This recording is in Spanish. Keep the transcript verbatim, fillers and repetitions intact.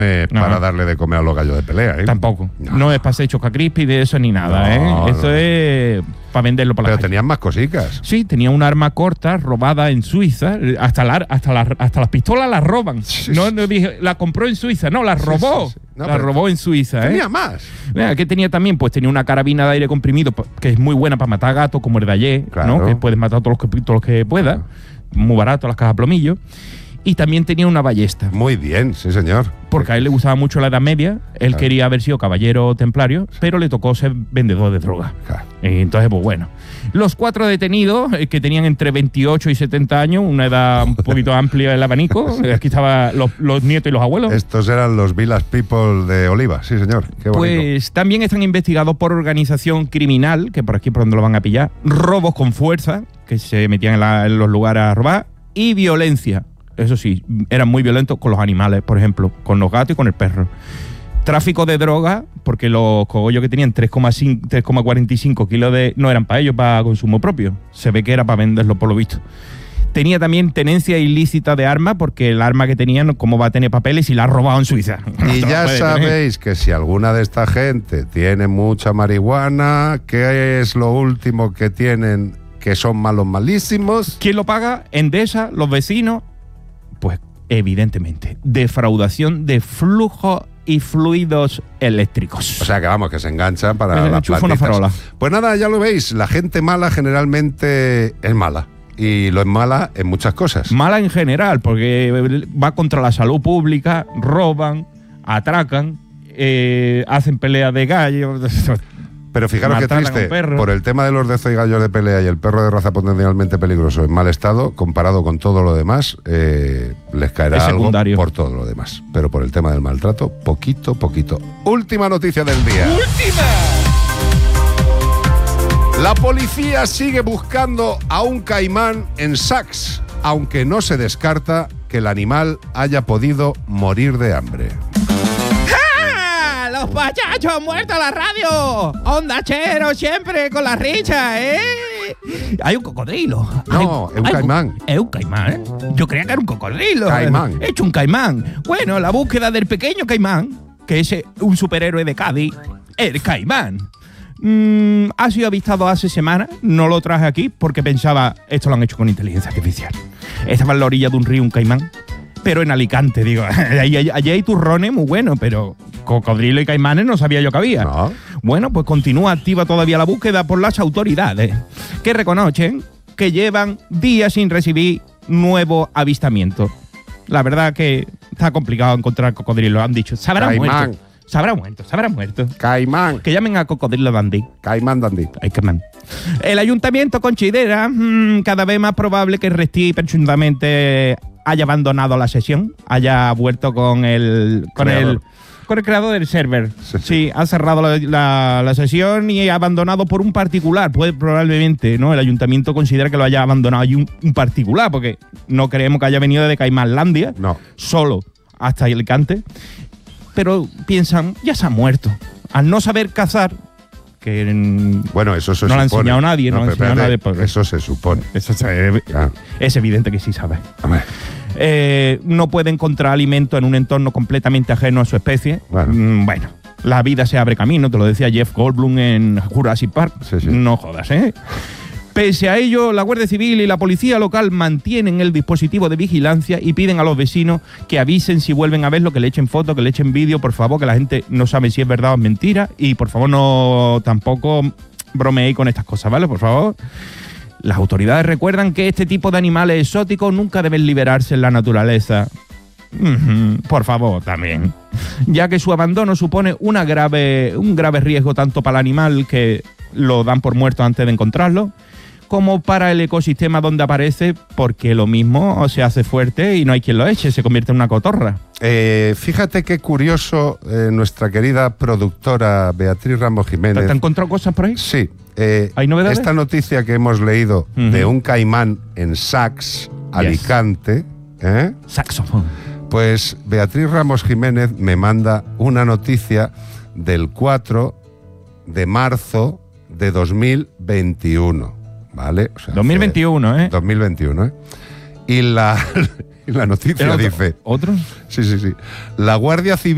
Eh, No. para darle de comer a los gallos de pelea, ¿eh? Tampoco. No. No, es para hacer chocacrispy de eso ni nada, No, ¿eh? Eso no. es para venderlo por la Pero calle. tenían más cositas. Sí, tenía un arma corta robada en Suiza. Hasta, la, hasta, la, hasta las pistolas las roban. Sí, no, sí. no dije, la compró en Suiza. No, la Sí, robó. sí, sí. No, la pero robó en Suiza, ¿eh? Tenía más. Mira, ¿qué tenía también? Pues tenía una carabina de aire comprimido pa- que es muy buena para matar gatos, como el de ayer, Claro. ¿no? Que puedes matar todos los que, todos los que puedas. Muy barato, las cajas plomillo. Y también tenía una ballesta. Muy bien, sí, señor. Porque a él le gustaba mucho la Edad Media. Él Claro. quería haber sido caballero templario, pero le tocó ser vendedor de droga. Claro. Entonces, pues bueno. Los cuatro detenidos, eh, que tenían entre veintiocho y setenta años, una edad un poquito amplia el abanico. Aquí estaban los, los nietos y los abuelos. Estos eran los Village People de Oliva, sí, señor. Qué bonito. Pues también están investigados por organización criminal, que por aquí por donde lo van a pillar, robos con fuerza, que se metían en, la- en los lugares a robar, y violencia. Eso sí, eran muy violentos con los animales, por ejemplo, con los gatos y con el perro. Tráfico de droga, porque los cogollos que tenían tres coma cuarenta y cinco kilos de... no eran para ellos, para consumo propio. Se ve que era para venderlo por lo visto. Tenía también tenencia ilícita de armas, porque el arma que tenían, ¿cómo va a tener papeles si la ha robado en Suiza? Y No ya puede tener. sabéis que si alguna de esta gente tiene mucha marihuana, ¿qué es lo último que tienen que son malos malísimos? ¿Quién lo paga? Endesa, los vecinos. Pues evidentemente, defraudación de flujo y fluidos eléctricos. O sea que vamos, que se enganchan para Me las enchufa una plantitas. farola. Pues nada, ya lo veis, la gente mala generalmente es mala. Y lo es mala en muchas cosas. Mala en general, porque va contra la salud pública, roban, atracan, eh, hacen peleas de gallos. Pero fijaros qué Maltratan a un triste, perro. por el tema de los dezos y gallos de pelea y el perro de raza potencialmente peligroso en mal estado, comparado con todo lo demás, eh, les caerá Es algo secundario. por todo lo demás. Pero por el tema del maltrato, poquito, poquito. Última noticia del día. ¡Última! La policía sigue buscando a un caimán en Sachs, aunque no se descarta que el animal haya podido morir de hambre. ¡Ah! ¡Los pachachos han muerto a la radio! ¡Onda chero siempre con la richa, eh! Hay un cocodrilo. No, Hay- es un hay caimán. Es un caimán, ¿eh? Yo creía que era un cocodrilo. Caimán. He hecho un caimán. Bueno, la búsqueda del pequeño caimán, que es eh, un superhéroe de Cádiz, el caimán. Mm, ha sido avistado hace semanas, no lo traje aquí porque pensaba, esto lo han hecho con inteligencia artificial. Estaba en la orilla de un río un caimán, pero en Alicante, digo, allí, allí- allí hay turrones muy buenos, pero cocodrilo y caimanes no sabía yo que había. No. Bueno, pues continúa activa todavía la búsqueda por las autoridades, que reconocen que llevan días sin recibir nuevos avistamientos. La verdad que está complicado encontrar cocodrilo, han dicho. Se habrá Caimán. muerto. Se habrá muerto, se habrá muerto. Caimán. Que llamen a Cocodrilo Dandy. Caimán Dandy. Ay, qué man. El ayuntamiento considera mm, cada vez más probable que Restí presuntamente haya abandonado la sesión, haya vuelto con el con Creador. el con el creador del server. Sí, Sí, sí. ha cerrado la, la- la sesión y ha abandonado por un particular. Puede probablemente, ¿no? El ayuntamiento considera que lo haya abandonado y un, un particular, porque no creemos que haya venido de Caimanlandia No. solo hasta Alicante. Pero piensan, ya se ha muerto. Al no saber cazar, que en- Bueno, eso se No lo ha supone. enseñado nadie, no lo ha pero enseñado espérate, nadie, porque- Eso se supone. eso se- Ah, es evidente que sí sabe. hombre. Eh, no puede encontrar alimento en un entorno completamente ajeno a su especie. Bueno. Mm, bueno, la vida se abre camino, te lo decía Jeff Goldblum en Jurassic Park. Sí, sí. No jodas, ¿eh? Pese a ello, la Guardia Civil y la Policía Local mantienen el dispositivo de vigilancia y piden a los vecinos que avisen si vuelven a verlo, que le echen foto, que le echen vídeo, por favor, que la gente no sabe si es verdad o es mentira. Y por favor, no tampoco bromeéis con estas cosas, ¿vale? Por favor. Las autoridades recuerdan que este tipo de animales exóticos nunca deben liberarse en la naturaleza. Ujú, por favor, también. Ya que su abandono supone una grave, un grave riesgo tanto para el animal, que lo dan por muerto antes de encontrarlo, como para el ecosistema donde aparece, porque lo mismo se hace fuerte y no hay quien lo eche, se convierte en una cotorra. Eh, fíjate qué curioso, eh, nuestra querida productora Beatriz Ramos ¿Te, Jiménez. te han encontrado cosas por ahí? Sí. eh, ¿Hay novedades? Esta noticia que hemos leído Ujú. de un caimán en Sachs, Alicante, ¿eh? Saxofón. Pues Beatriz Ramos Jiménez me manda una noticia del cuatro de marzo de dos mil veintiuno, ¿vale? O sea, dos mil veintiuno, ¿eh? dos mil veintiuno, ¿eh? Y la, y la noticia ¿Era otro- dice... ¿Otro? Sí, sí, sí. La Guardia Civil...